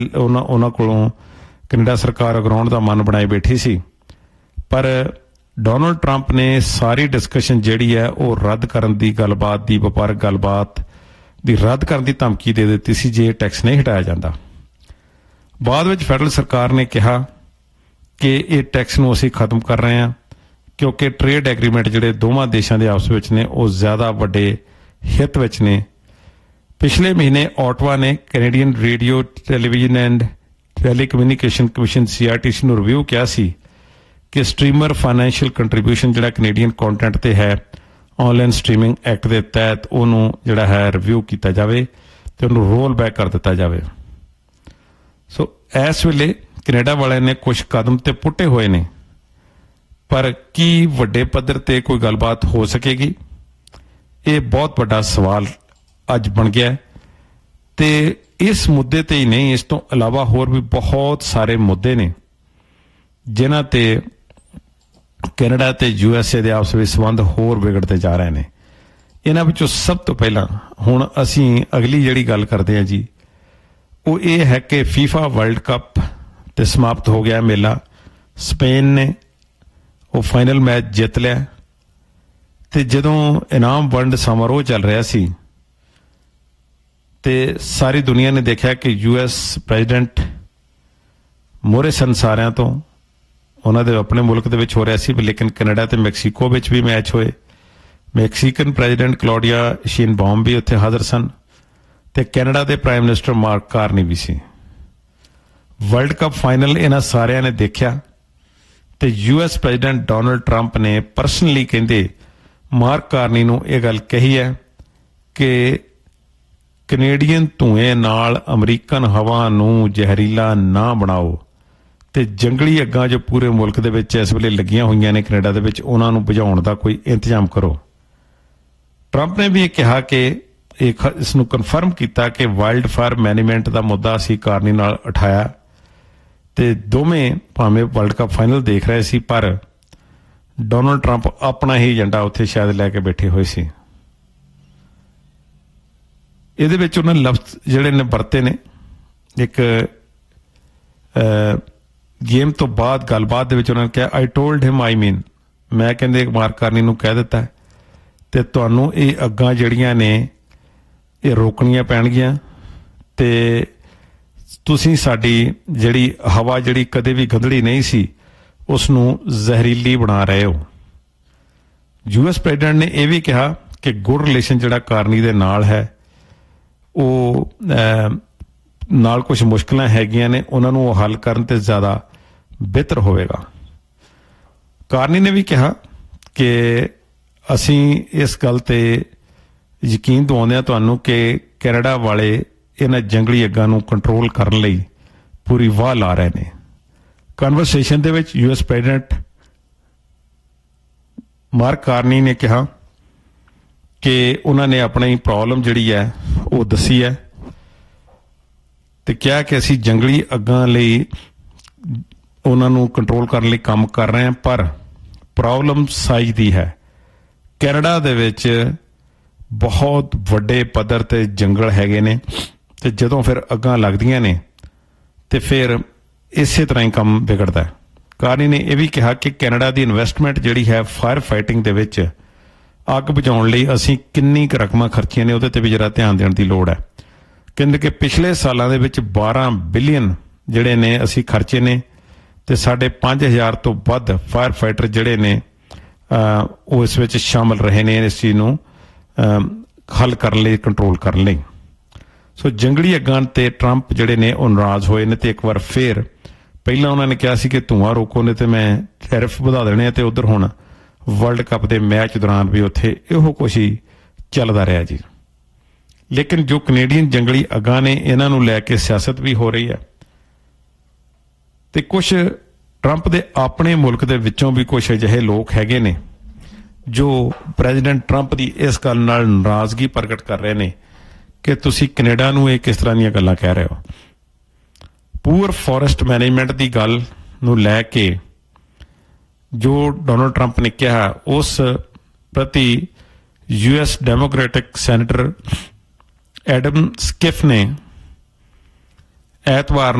ਉਹਨਾਂ ਕੋਲੋਂ ਕੈਨੇਡਾ ਸਰਕਾਰ ਅਗਰਾਉਣ ਦਾ ਮਨ ਬਣਾਈ ਬੈਠੀ ਸੀ। ਪਰ ਡੋਨਲਡ ਟਰੰਪ ਨੇ ਸਾਰੀ ਡਿਸਕਸ਼ਨ ਜਿਹੜੀ ਹੈ ਉਹ ਰੱਦ ਕਰਨ ਦੀ ਗੱਲਬਾਤ ਦੀ, ਵਪਾਰਕ ਗੱਲਬਾਤ ਦੀ ਰੱਦ ਕਰਨ ਦੀ ਧਮਕੀ ਦੇ ਦਿੱਤੀ ਸੀ ਜੇ ਇਹ ਟੈਕਸ ਨਹੀਂ ਹਟਾਇਆ ਜਾਂਦਾ। ਬਾਅਦ ਵਿੱਚ ਫੈਡਰਲ ਸਰਕਾਰ ਨੇ ਕਿਹਾ ਕਿ ਇਹ ਟੈਕਸ ਨੂੰ ਅਸੀਂ ਖਤਮ ਕਰ ਰਹੇ ਹਾਂ ਕਿਉਂਕਿ ਟ੍ਰੇਡ ਐਗਰੀਮੈਂਟ ਜਿਹੜੇ ਦੋਵਾਂ ਦੇਸ਼ਾਂ ਦੇ ਆਪਸ ਵਿੱਚ ਨੇ ਉਹ ਜ਼ਿਆਦਾ ਵੱਡੇ ਹਿੱਤ ਵਿੱਚ ਨੇ। ਪਿਛਲੇ ਮਹੀਨੇ ਓਟਵਾ ਨੇ Canadian radio, television and telecommunication commission CRTC ਨੂੰ ਰਿਵਿਊ ਕਿਹਾ ਸੀ ਕਿ ਸਟ੍ਰੀਮਰ ਫਾਈਨੈਂਸ਼ੀਅਲ ਕੰਟਰੀਬਿਊਸ਼ਨ ਜਿਹੜਾ ਕੈਨੇਡੀਅਨ ਕੰਟੈਂਟ ਤੇ ਹੈ ਆਨਲਾਈਨ ਸਟ੍ਰੀਮਿੰਗ ਐਕਟ ਦੇ ਤਹਿਤ ਉਹਨੂੰ ਜਿਹੜਾ ਹੈ ਰਿਵਿਊ ਕੀਤਾ ਜਾਵੇ ਤੇ ਉਹਨੂੰ ਰੋਲ ਬੈਕ ਕਰ ਦਿੱਤਾ ਜਾਵੇ। ਸੋ ਇਸ ਵੇਲੇ ਕੈਨੇਡਾ ਵਾਲਿਆਂ ਨੇ ਕੁਝ ਕਦਮ ਤੇ ਪੁੱਟੇ ਹੋਏ ਨੇ, ਪਰ ਕੀ ਵੱਡੇ ਪੱਧਰ ਤੇ ਕੋਈ ਗੱਲਬਾਤ ਹੋ ਸਕੇਗੀ? ਇਹ ਬਹੁਤ ਵੱਡਾ ਸਵਾਲ ਅੱਜ ਬਣ ਗਿਆ। ਤੇ ਇਸ ਮੁੱਦੇ ਤੇ ਹੀ ਨਹੀਂ, ਇਸ ਤੋਂ ਇਲਾਵਾ ਹੋਰ ਵੀ ਬਹੁਤ ਸਾਰੇ ਮੁੱਦੇ ਨੇ ਜਿਨ੍ਹਾਂ ਤੇ ਕੈਨੇਡਾ ਤੇ USA ਦੇ ਆਪਸ ਵਿੱਚ ਸੰਬੰਧ ਹੋਰ ਵਿਗੜਦੇ ਜਾ ਰਹੇ ਨੇ। ਇਹਨਾਂ ਵਿੱਚੋਂ ਸਭ ਤੋਂ ਪਹਿਲਾਂ ਹੁਣ ਅਸੀਂ ਅਗਲੀ ਜਿਹੜੀ ਗੱਲ ਕਰਦੇ ਹਾਂ ਜੀ, ਉਹ ਇਹ ਹੈ ਕਿ FIFA ਵਰਲਡ ਕੱਪ ਤੇ ਸਮਾਪਤ ਹੋ ਗਿਆ ਮੇਲਾ। ਸਪੇਨ ਨੇ ਉਹ ਫਾਈਨਲ ਮੈਚ ਜਿੱਤ ਲਿਆ ਤੇ ਜਦੋਂ ਇਨਾਮ ਵੰਡ ਸਮਾਰੋਹ ਚੱਲ ਰਿਹਾ ਸੀ ਤੇ ਸਾਰੀ ਦੁਨੀਆ ਨੇ ਦੇਖਿਆ ਕਿ US ਪ੍ਰੈਜ਼ੀਡੈਂਟ ਮੋਹਰੇ ਸਨ ਸਾਰਿਆਂ ਤੋਂ। ਉਹਨਾਂ ਦੇ ਆਪਣੇ ਮੁਲਕ ਦੇ ਵਿੱਚ ਹੋ ਰਿਹਾ ਸੀ, ਲੇਕਿਨ ਕੈਨੇਡਾ ਤੇ ਮੈਕਸੀਕੋ ਵਿੱਚ ਵੀ ਮੈਚ ਹੋਏ। ਮੈਕਸੀਕਨ ਪ੍ਰੈਜ਼ੀਡੈਂਟ ਕਲੌਡੀਆ ਸ਼ੀਨਬਾਉਮ ਵੀ ਉੱਥੇ ਹਾਜ਼ਰ ਸਨ ਤੇ ਕੈਨੇਡਾ ਦੇ ਪ੍ਰਾਈਮ ਮਿਨਿਸਟਰ ਮਾਰਕ ਕਾਰਨੀ ਵੀ ਸੀ। ਵਰਲਡ ਕੱਪ ਫਾਈਨਲ ਇਹਨਾਂ ਸਾਰਿਆਂ ਨੇ ਦੇਖਿਆ ਤੇ US ਪ੍ਰੈਜ਼ੀਡੈਂਟ ਡੋਨਲਡ ਟਰੰਪ ਨੇ ਪਰਸਨਲੀ ਕਹਿੰਦੇ ਮਾਰਕ ਕਾਰਨੀ ਨੂੰ ਇਹ ਗੱਲ ਕਹੀ ਹੈ ਕਿ ਕੈਨੇਡੀਅਨ ਧੂਏ ਨਾਲ ਅਮਰੀਕਨ ਹਵਾ ਨੂੰ ਜ਼ਹਿਰੀਲਾ ਨਾ ਬਣਾਓ ਤੇ ਜੰਗਲੀ ਅੱਗਾਂ ਜੋ ਪੂਰੇ ਮੁਲਕ ਦੇ ਵਿੱਚ ਇਸ ਵੇਲੇ ਲੱਗੀਆਂ ਹੋਈਆਂ ਨੇ ਕੈਨੇਡਾ ਦੇ ਵਿੱਚ, ਉਹਨਾਂ ਨੂੰ ਬੁਝਾਉਣ ਦਾ ਕੋਈ ਇੰਤਜ਼ਾਮ ਕਰੋ। ਟਰੰਪ ਨੇ ਵੀ ਇਹ ਕਿਹਾ ਕਿ ਇਸ ਨੂੰ ਕਨਫਰਮ ਕੀਤਾ ਕਿ ਵਾਈਲਡ ਫਾਇਰ ਮੈਨੇਜਮੈਂਟ ਦਾ ਮੁੱਦਾ ਅਸੀਂ ਕਾਰਨੀ ਨਾਲ ਉਠਾਇਆ ਤੇ ਦੋਵੇਂ ਭਾਵੇਂ ਵਰਲਡ ਕੱਪ ਫਾਈਨਲ ਦੇਖ ਰਹੇ ਸੀ ਪਰ ਡੋਨਲਡ ਟਰੰਪ ਆਪਣਾ ਹੀ ਏਜੰਡਾ ਉੱਥੇ ਸ਼ਾਇਦ ਲੈ ਕੇ ਬੈਠੇ ਹੋਏ ਸੀ। ਇਹਦੇ ਵਿੱਚ ਉਹਨਾਂ ਲਫ਼ਜ਼ ਜਿਹੜੇ ਨੇ ਵਰਤੇ ਨੇ, ਇੱਕ ਗੇਮ ਤੋਂ ਬਾਅਦ ਗੱਲਬਾਤ ਦੇ ਵਿੱਚ ਉਹਨਾਂ ਨੇ ਕਿਹਾ ਆਈ ਟੋਲਡ ਹਿਮ ਆਈ ਮੀਨ, ਮੈਂ ਕਹਿੰਦੇ ਮਾਰਕ ਕਾਰਨੀ ਨੂੰ ਕਹਿ ਦਿੱਤਾ ਤੇ ਤੁਹਾਨੂੰ ਇਹ ਅੱਗਾਂ ਜਿਹੜੀਆਂ ਨੇ ਇਹ ਰੋਕਣੀਆਂ ਪੈਣਗੀਆਂ ਤੇ ਤੁਸੀਂ ਸਾਡੀ ਜਿਹੜੀ ਹਵਾ ਜਿਹੜੀ ਕਦੇ ਵੀ ਗੰਧੜੀ ਨਹੀਂ ਸੀ ਉਸ ਨੂੰ ਜ਼ਹਿਰੀਲੀ ਬਣਾ ਰਹੇ ਹੋ। US ਪ੍ਰੈਜ਼ੀਡੈਂਟ ਨੇ ਇਹ ਵੀ ਕਿਹਾ ਕਿ ਗੁੱਡ ਰਿਲੇਸ਼ਨ ਜਿਹੜਾ ਕਾਰਨੀ ਦੇ ਨਾਲ ਹੈ ਉਹ ਨਾਲ ਕੁਝ ਮੁਸ਼ਕਲਾਂ ਹੈਗੀਆਂ ਨੇ, ਉਹਨਾਂ ਨੂੰ ਉਹ ਹੱਲ ਕਰਨ ਤੇ ਜ਼ਿਆਦਾ ਬਿਹਤਰ ਹੋਵੇਗਾ। ਕਾਰਨੀ ਨੇ ਵੀ ਕਿਹਾ ਕਿ ਅਸੀਂ ਇਸ ਗੱਲ ਤੇ ਯਕੀਨ ਦਿਵਾਉਂਦੇ ਹਾਂ ਤੁਹਾਨੂੰ ਕਿ ਕੈਨੇਡਾ ਵਾਲੇ ਇਹਨਾਂ ਜੰਗਲੀ ਅੱਗਾਂ ਨੂੰ ਕੰਟਰੋਲ ਕਰਨ ਲਈ ਪੂਰੀ ਵਾਹ ਲਾ ਰਹੇ ਨੇ। ਕਨਵਰਸੇਸ਼ਨ ਦੇ ਵਿੱਚ US ਪ੍ਰੈਜ਼ੀਡੈਂਟ ਮਾਰਕ ਕਾਰਨੀ ਨੇ ਕਿਹਾ ਕਿ ਉਹਨਾਂ ਨੇ ਆਪਣੀ ਪ੍ਰੋਬਲਮ ਜਿਹੜੀ ਹੈ ਉਹ ਦੱਸੀ ਹੈ ਤੇ ਕਿਹਾ ਕਿ ਅਸੀਂ ਜੰਗਲੀ ਅੱਗਾਂ ਲਈ ਉਹਨਾਂ ਨੂੰ ਕੰਟਰੋਲ ਕਰਨ ਲਈ ਕੰਮ ਕਰ ਰਹੇ ਹਾਂ, ਪਰ ਪ੍ਰੋਬਲਮ ਸਾਈਜ਼ ਦੀ ਹੈ। ਕੈਨੇਡਾ ਦੇ ਵਿੱਚ ਬਹੁਤ ਵੱਡੇ ਪੱਧਰ ਤੇ ਜੰਗਲ ਹੈਗੇ ਨੇ ਤੇ ਜਦੋਂ ਫਿਰ ਅੱਗਾਂ ਲੱਗਦੀਆਂ ਨੇ ਤੇ ਫਿਰ ਇਸੇ ਤਰ੍ਹਾਂ ਹੀ ਕੰਮ ਵਿਗੜਦਾ। ਕਾਰਨੀ ਨੇ ਇਹ ਵੀ ਕਿਹਾ ਕਿ ਕੈਨੇਡਾ ਦੀ ਇਨਵੈਸਟਮੈਂਟ ਜਿਹੜੀ ਹੈ ਫਾਇਰ ਫਾਈਟਿੰਗ ਦੇ ਵਿੱਚ, ਅੱਗ ਬੁਝਾਉਣ ਲਈ ਅਸੀਂ ਕਿੰਨੀ ਕੁ ਰਕਮਾਂ ਖਰਚੀਆਂ ਨੇ ਉਹਦੇ ਤੇ ਵੀ ਜਰਾ ਧਿਆਨ ਦੇਣ ਦੀ ਲੋੜ ਹੈ। ਕਹਿੰਦੇ ਕਿ ਪਿਛਲੇ ਸਾਲਾਂ ਦੇ ਵਿੱਚ 12 ਬਿਲੀਅਨ ਜਿਹੜੇ ਨੇ ਅਸੀਂ ਖਰਚੇ ਨੇ ਤੇ ਸਾਡੇ 5000 ਤੋਂ ਵੱਧ ਫਾਇਰ ਫਾਈਟਰ ਜਿਹੜੇ ਨੇ ਉਹ ਇਸ ਵਿੱਚ ਸ਼ਾਮਲ ਰਹੇ ਨੇ ਇਸ ਚੀਜ਼ ਨੂੰ ਹੱਲ ਕਰਨ ਲਈ, ਕੰਟਰੋਲ ਕਰਨ ਲਈ। ਸੋ ਜੰਗਲੀ ਅੱਗਾਂ ਤੇ ਟਰੰਪ ਜਿਹੜੇ ਨੇ ਉਹ ਨਾਰਾਜ਼ ਹੋਏ ਨੇ ਤੇ ਇੱਕ ਵਾਰ ਫੇਰ ਪਹਿਲਾਂ ਉਹਨਾਂ ਨੇ ਕਿਹਾ ਸੀ ਕਿ ਧੂੰਆਂ ਰੋਕੋ ਨੇ ਤੇ ਮੈਂ ਟੈਰਿਫ ਵਧਾ ਦੇਣੇ ਆ ਤੇ ਉਧਰ ਹੁਣ ਵਰਲਡ ਕੱਪ ਦੇ ਮੈਚ ਦੌਰਾਨ ਵੀ ਉੱਥੇ ਇਹੋ ਕੁਛ ਹੀ ਚੱਲਦਾ ਰਿਹਾ ਜੀ। ਲੇਕਿਨ ਜੋ ਕੈਨੇਡੀਅਨ ਜੰਗਲੀ ਅੱਗਾਂ ਨੇ ਇਹਨਾਂ ਨੂੰ ਲੈ ਕੇ ਸਿਆਸਤ ਵੀ ਹੋ ਰਹੀ ਹੈ ਤੇ ਕੁਝ ਟਰੰਪ ਦੇ ਆਪਣੇ ਮੁਲਕ ਦੇ ਵਿੱਚੋਂ ਵੀ ਕੁਝ ਅਜਿਹੇ ਲੋਕ ਹੈਗੇ ਨੇ ਜੋ ਪ੍ਰੈਜ਼ੀਡੈਂਟ ਟਰੰਪ ਦੀ ਇਸ ਗੱਲ ਨਾਲ ਨਾਰਾਜ਼ਗੀ ਪ੍ਰਗਟ ਕਰ ਰਹੇ ਨੇ ਕਿ ਤੁਸੀਂ ਕੈਨੇਡਾ ਨੂੰ ਇਹ ਕਿਸ ਤਰ੍ਹਾਂ ਦੀਆਂ ਗੱਲਾਂ ਕਹਿ ਰਹੇ ਹੋ। ਪੂਅਰ ਫੋਰੈਸਟ ਮੈਨੇਜਮੈਂਟ ਦੀ ਗੱਲ ਨੂੰ ਲੈ ਕੇ ਜੋ ਡੋਨਲਡ ਟਰੰਪ ਨੇ ਕਿਹਾ ਉਸ ਪ੍ਰਤੀ US ਡੈਮੋਕ੍ਰੈਟਿਕ ਸੈਨੇਟਰ ਐਡਮ ਸਕਿਫ ਨੇ ਐਤਵਾਰ